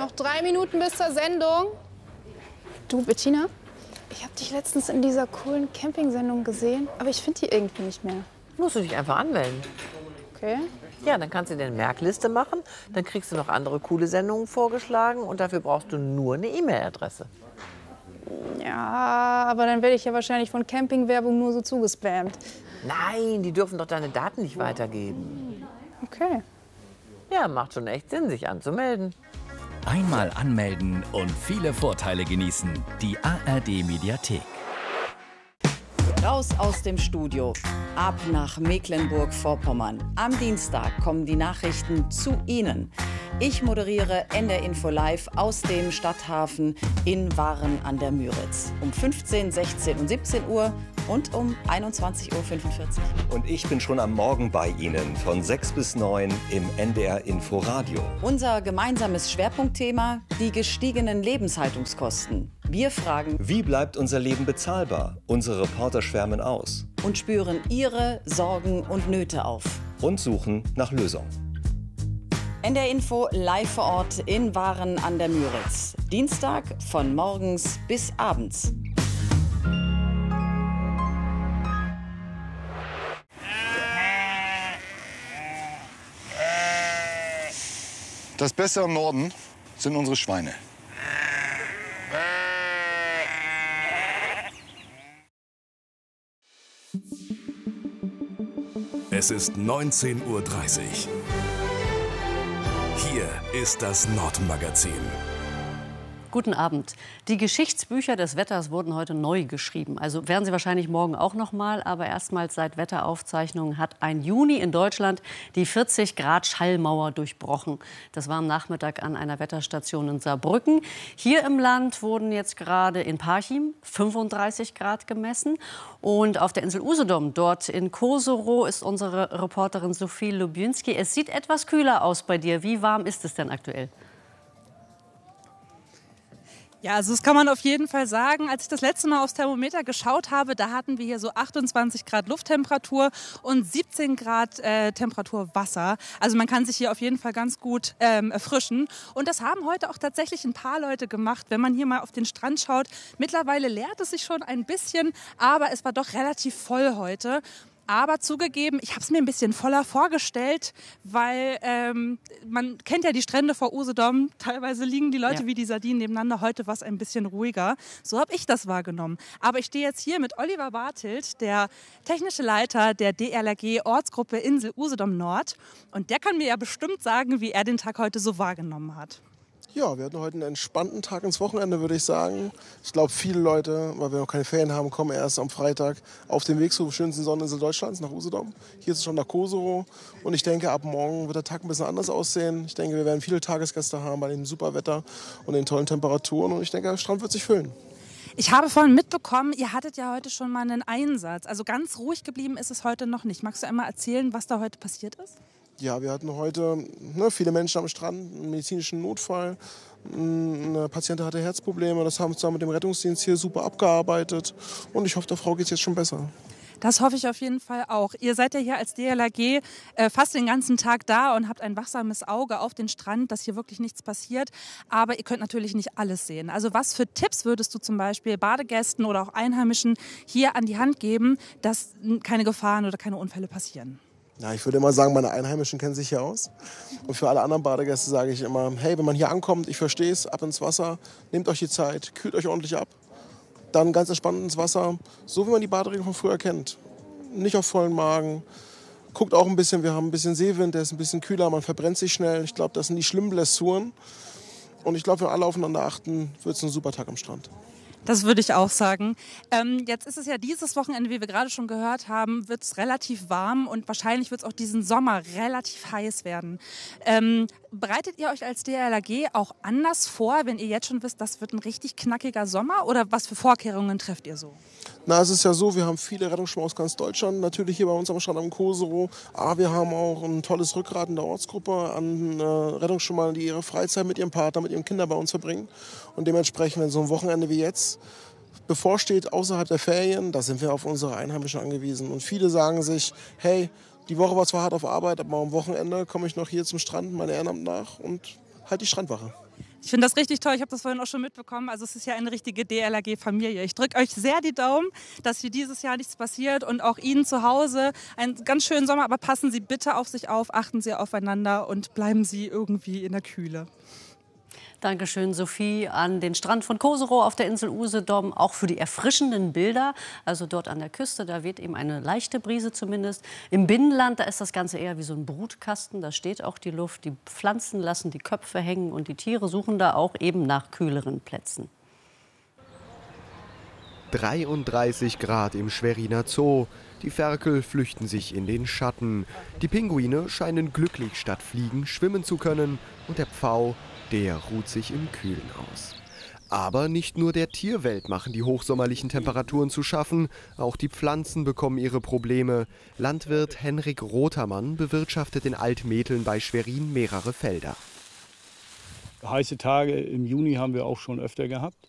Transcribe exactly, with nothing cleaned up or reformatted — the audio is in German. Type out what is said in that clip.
Noch drei Minuten bis zur Sendung. Du, Bettina, ich habe dich letztens in dieser coolen Camping-Sendung gesehen, aber ich finde die irgendwie nicht mehr. Musst du dich einfach anmelden. Okay. Ja, dann kannst du dir eine Merkliste machen, dann kriegst du noch andere coole Sendungen vorgeschlagen und dafür brauchst du nur eine E-Mail-Adresse. Ja, aber dann werde ich ja wahrscheinlich von Campingwerbung nur so zugespammt. Nein, die dürfen doch deine Daten nicht weitergeben. Okay. Ja, macht schon echt Sinn, sich anzumelden. Einmal anmelden und viele Vorteile genießen. Die A R D-Mediathek. Raus aus dem Studio, ab nach Mecklenburg-Vorpommern. Am Dienstag kommen die Nachrichten zu Ihnen. Ich moderiere N D R Info Live aus dem Stadthafen in Waren an der Müritz. Um fünfzehn, sechzehn und siebzehn Uhr und um einundzwanzig Uhr fünfundvierzig. Und ich bin schon am Morgen bei Ihnen von sechs bis neun im N D R Info Radio. Unser gemeinsames Schwerpunktthema: die gestiegenen Lebenshaltungskosten. Wir fragen, wie bleibt unser Leben bezahlbar? Unsere Reporter schwärmen aus. Und spüren Ihre Sorgen und Nöte auf. Und suchen nach Lösungen. N D R Info live vor Ort in Waren an der Müritz. Dienstag von morgens bis abends. Das Beste am Norden sind unsere Schweine. Es ist neunzehn Uhr dreißig. Hier ist das Nordmagazin. Guten Abend. Die Geschichtsbücher des Wetters wurden heute neu geschrieben. Also werden sie wahrscheinlich morgen auch noch mal. Aber erstmals seit Wetteraufzeichnungen hat ein Juni in Deutschland die vierzig Grad Schallmauer durchbrochen. Das war am Nachmittag an einer Wetterstation in Saarbrücken. Hier im Land wurden jetzt gerade in Parchim fünfunddreißig Grad gemessen. Und auf der Insel Usedom, dort in Koserow, ist unsere Reporterin Sophie Lubinski. Es sieht etwas kühler aus bei dir. Wie warm ist es denn aktuell? Ja, also das kann man auf jeden Fall sagen. Als ich das letzte Mal aufs Thermometer geschaut habe, da hatten wir hier so achtundzwanzig Grad Lufttemperatur und siebzehn Grad äh, Temperatur Wasser. Also man kann sich hier auf jeden Fall ganz gut ähm, erfrischen. Und das haben heute auch tatsächlich ein paar Leute gemacht. Wenn man hier mal auf den Strand schaut, mittlerweile leert es sich schon ein bisschen, aber es war doch relativ voll heute. Aber zugegeben, ich habe es mir ein bisschen voller vorgestellt, weil ähm, man kennt ja die Strände vor Usedom. Teilweise liegen die Leute ja wie die Sardinen nebeneinander. Heute war es ein bisschen ruhiger. So habe ich das wahrgenommen. Aber ich stehe jetzt hier mit Oliver Bartelt, der technische Leiter der D L R G-Ortsgruppe Insel Usedom Nord. Und der kann mir ja bestimmt sagen, wie er den Tag heute so wahrgenommen hat. Ja, wir hatten heute einen entspannten Tag ins Wochenende, würde ich sagen. Ich glaube, viele Leute, weil wir noch keine Ferien haben, kommen erst am Freitag auf den Weg zur schönsten Sonneninsel Deutschlands, nach Usedom. Hier ist es schon nach Koserow. Und ich denke, ab morgen wird der Tag ein bisschen anders aussehen. Ich denke, wir werden viele Tagesgäste haben bei dem super Wetter und den tollen Temperaturen. Und ich denke, der Strand wird sich füllen. Ich habe vorhin mitbekommen, ihr hattet ja heute schon mal einen Einsatz. Also ganz ruhig geblieben ist es heute noch nicht. Magst du einmal erzählen, was da heute passiert ist? Ja, wir hatten heute ne, viele Menschen am Strand, einen medizinischen Notfall. Eine Patientin hatte Herzprobleme, das haben wir zusammen mit dem Rettungsdienst hier super abgearbeitet. Und ich hoffe, der Frau geht es jetzt schon besser. Das hoffe ich auf jeden Fall auch. Ihr seid ja hier als D L R G äh, fast den ganzen Tag da und habt ein wachsames Auge auf den Strand, dass hier wirklich nichts passiert. Aber ihr könnt natürlich nicht alles sehen. Also was für Tipps würdest du zum Beispiel Badegästen oder auch Einheimischen hier an die Hand geben, dass keine Gefahren oder keine Unfälle passieren? Ja, ich würde immer sagen, meine Einheimischen kennen sich hier aus. Und für alle anderen Badegäste sage ich immer, hey, wenn man hier ankommt, ich verstehe es, ab ins Wasser, nehmt euch die Zeit, kühlt euch ordentlich ab. Dann ganz entspannt ins Wasser, so wie man die Baderegeln von früher kennt. Nicht auf vollen Magen. Guckt auch ein bisschen, wir haben ein bisschen Seewind, der ist ein bisschen kühler, man verbrennt sich schnell. Ich glaube, das sind die schlimmen Blessuren. Und ich glaube, wenn alle aufeinander achten, wird es ein super Tag am Strand. Das würde ich auch sagen. Ähm, jetzt ist es ja dieses Wochenende, wie wir gerade schon gehört haben, wird es relativ warm und wahrscheinlich wird es auch diesen Sommer relativ heiß werden. Ähm, bereitet ihr euch als D L R G auch anders vor, wenn ihr jetzt schon wisst, das wird ein richtig knackiger Sommer? Oder was für Vorkehrungen trefft ihr so? Na, es ist ja so, wir haben viele Rettungsschwimmer aus ganz Deutschland, natürlich hier bei uns am Strand am Koserow. Aber wir haben auch ein tolles Rückgrat in der Ortsgruppe an äh, Rettungsschwimmern, die ihre Freizeit mit ihrem Partner, mit ihren Kindern bei uns verbringen. Und dementsprechend, wenn so ein Wochenende wie jetzt bevorsteht, außerhalb der Ferien, da sind wir auf unsere Einheimischen angewiesen. Und viele sagen sich, hey, die Woche war zwar hart auf Arbeit, aber am Wochenende komme ich noch hier zum Strand, mein Ehrenamt nach und halt die Strandwache. Ich finde das richtig toll. Ich habe das vorhin auch schon mitbekommen. Also es ist ja eine richtige D L R G-Familie. Ich drücke euch sehr die Daumen, dass hier dieses Jahr nichts passiert und auch Ihnen zu Hause einen ganz schönen Sommer. Aber passen Sie bitte auf sich auf, achten Sie aufeinander und bleiben Sie irgendwie in der Kühle. Dankeschön, Sophie, an den Strand von Koserow auf der Insel Usedom, auch für die erfrischenden Bilder. Also dort an der Küste, da weht eben eine leichte Brise zumindest. Im Binnenland, da ist das Ganze eher wie so ein Brutkasten. Da steht auch die Luft, die Pflanzen lassen die Köpfe hängen und die Tiere suchen da auch eben nach kühleren Plätzen. dreiunddreißig Grad im Schweriner Zoo. Die Ferkel flüchten sich in den Schatten. Die Pinguine scheinen glücklich statt fliegen schwimmen zu können. Und der Pfau, der ruht sich im Kühlen aus. Aber nicht nur der Tierwelt machen die hochsommerlichen Temperaturen zu schaffen, auch die Pflanzen bekommen ihre Probleme. Landwirt Henrik Rotermann bewirtschaftet in Altmetheln bei Schwerin mehrere Felder. Heiße Tage im Juni haben wir auch schon öfter gehabt.